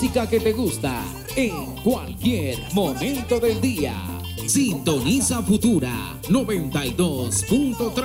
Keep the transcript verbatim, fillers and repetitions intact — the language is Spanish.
música que te gusta en cualquier momento del día. Sintoniza Futura noventa y dos punto tres.